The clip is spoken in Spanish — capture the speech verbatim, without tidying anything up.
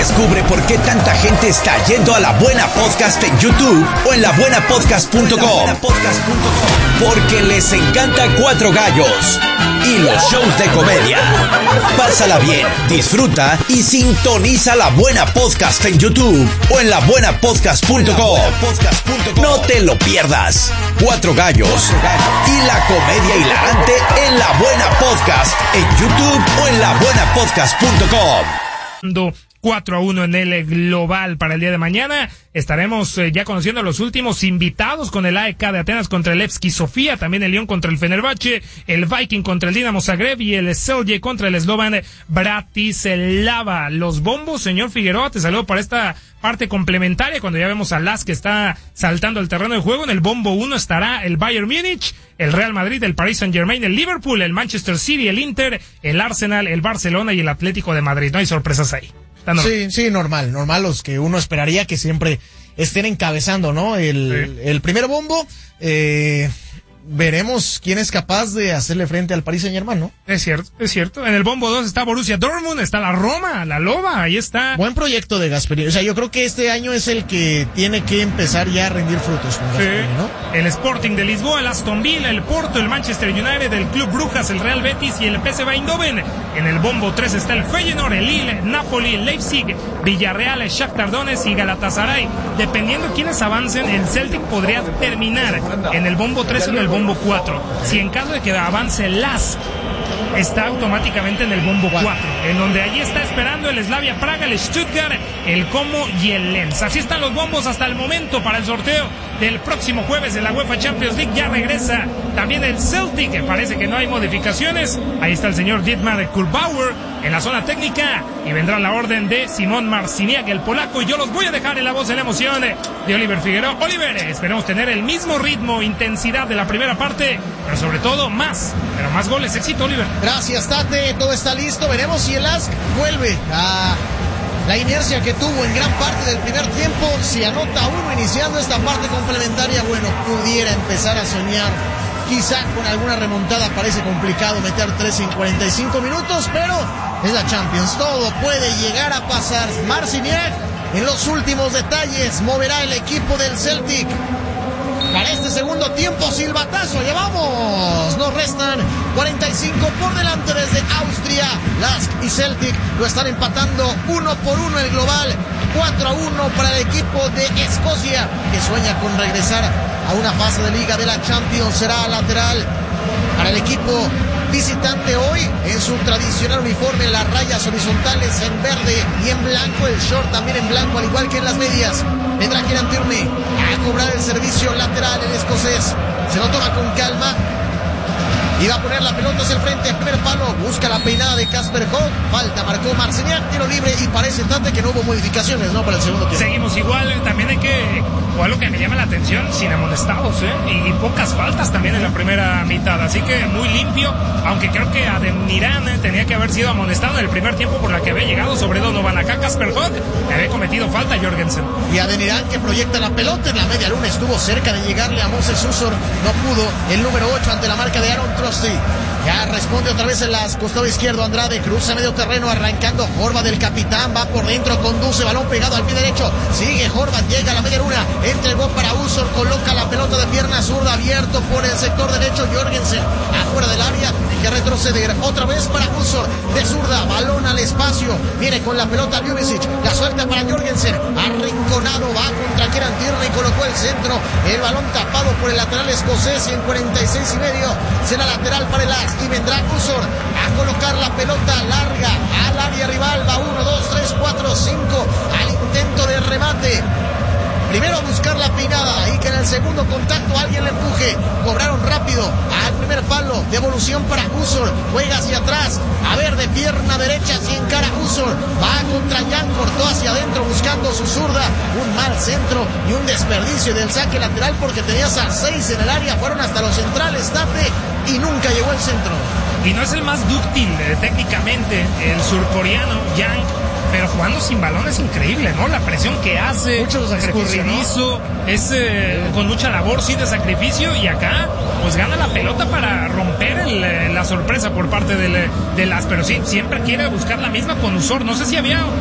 Descubre por qué tanta gente está yendo a La Buena Podcast en YouTube o en la buena podcast punto com. Porque les encanta Cuatro Gallos y los shows de comedia. Pásala bien, disfruta y sintoniza La Buena Podcast en YouTube o en la buena podcast punto com. No te lo pierdas. Cuatro Gallos y la comedia hilarante en La Buena Podcast en YouTube o en la buena podcast punto com. cuatro a uno en el global para el día de mañana. Estaremos eh, ya conociendo a los últimos invitados con el A E K de Atenas contra el Levski Sofía, también el Lyon contra el Fenerbahce, el Viking contra el Dinamo Zagreb y el Celje contra el Slovan Bratislava. Los bombos, señor Figueroa, te saludo para esta parte complementaria cuando ya vemos a Las que está saltando el terreno de juego. En el bombo uno estará el Bayern Múnich, el Real Madrid, el Paris Saint-Germain, el Liverpool, el Manchester City, el Inter, el Arsenal, el Barcelona y el Atlético de Madrid. No hay sorpresas ahí. Sí, sí, normal, normal, los que uno esperaría que siempre estén encabezando, ¿no? El, sí. el primer bombo, eh, veremos quién es capaz de hacerle frente al Paris Saint-Germain, ¿no? Es cierto, es cierto. En el bombo dos está Borussia Dortmund, está la Roma, la Loba, ahí está. Buen proyecto de Gasperini. O sea, yo creo que este año es el que tiene que empezar ya a rendir frutos con Gasperini, sí. ¿no? El Sporting de Lisboa, el Aston Villa, el Porto, el Manchester United, el Club Brujas, el Real Betis y el P S V Eindhoven. En el bombo tres está el Feyenoord, el Lille, Napoli, Leipzig, Villarreal, el Shakhtar Donetsk y Galatasaray. Dependiendo quiénes avancen, el Celtic podría terminar en el bombo tres o en el bombo cuatro. Si en caso de que avance el Lask, está automáticamente en el bombo cuatro, en donde allí está esperando el Slavia Praga, el Stuttgart, el Como y el Lens. Así están los bombos hasta el momento para el sorteo del próximo jueves de la UEFA Champions League. Ya regresa también el Celtic, que parece que no hay modificaciones. Ahí está el señor Dietmar Kurbauer en la zona técnica y vendrá la orden de Simón Marciniak, el polaco, y yo los voy a dejar en la voz de la emoción de Oliver Figueroa. Oliver, esperemos tener el mismo ritmo, intensidad de la primera parte, pero sobre todo más, pero más goles. Éxito, Oliver. Gracias, Tate, todo está listo. Veremos si el Lask vuelve a la inercia que tuvo en gran parte del primer tiempo. Si anota uno iniciando esta parte complementaria, bueno, pudiera empezar a soñar quizá con alguna remontada. Parece complicado meter tres en cuarenta y cinco minutos, pero es la Champions, todo puede llegar a pasar. Marciniak en los últimos detalles moverá el equipo del Celtic para este segundo tiempo. Silbatazo, llevamos, nos restan cuarenta y cinco por delante desde Austria. Lask y Celtic lo están empatando uno por uno el global, cuatro a uno para el equipo de Escocia, que sueña con regresar a una fase de liga de la Champions. Será lateral para el equipo visitante hoy en su tradicional uniforme, las rayas horizontales en verde y en blanco, el short también en blanco, al igual que en las medias. Vendrá Kieran Tierney a cobrar el servicio lateral, el escocés se lo toma con calma y va a poner la pelota hacia el frente, primer palo, busca la peinada de Casper Holt, falta, marcó Marciniak, tiro libre, y parece tanto que no hubo modificaciones, ¿no? Para el segundo tiempo. Seguimos igual, también hay que, o algo que me llama la atención, sin amonestados, ¿eh? Y, y pocas faltas también en la primera mitad, así que muy limpio, aunque creo que Ademniran eh, tenía que haber sido amonestado en el primer tiempo por la que había llegado sobre Donovan. Acá Casper Holt le había cometido falta a Jorgensen. Y Ademniran, que proyecta la pelota en la media luna, estuvo cerca de llegarle a Moses Usor, no pudo, el número ocho ante la marca de Aaron Trusty. Ya responde otra vez en las costado izquierdo Andrade, cruza medio terreno arrancando Horvath, del capitán, va por dentro, conduce, balón pegado al pie derecho, sigue Horvath, llega a la media luna, entregó para Usor, coloca la pelota de pierna zurda, abierto por el sector derecho Jorgensen, afuera del área, hay que retroceder, otra vez para Usor, de zurda, balón al espacio, viene con la pelota Ljubicic, la suelta para Jorgensen, arrinconado, va contra Kieran Tierney, colocó el centro, el balón tapado por el lateral escocés, y en cuarenta y seis y medio será lateral para el Lask, y vendrá Usor a colocar la pelota larga al área rival, va uno, dos, tres, cuatro, cinco al intento de remate. Primero a buscar la peinada y que en el segundo contacto alguien le empuje. Cobraron rápido al primer palo. Devolución para Usor. Juega hacia atrás. A ver, de pierna derecha si encara Usor. Va contra Jan. Cortó hacia adentro buscando su zurda. Un mal centro y un desperdicio del saque lateral porque tenías a seis en el área. Fueron hasta los centrales, Tate, y nunca llegó el centro. Y no es el más dúctil eh, técnicamente el surcoreano Jan, pero jugando sin balón es increíble, ¿no? La presión que hace, mucho sacrificio, escurridizo, ¿no? Es eh, con mucha labor, sí, de sacrificio, y acá pues gana la pelota para romper el, la sorpresa por parte del, de las, pero sí, siempre quiere buscar la misma con Usor. No sé si había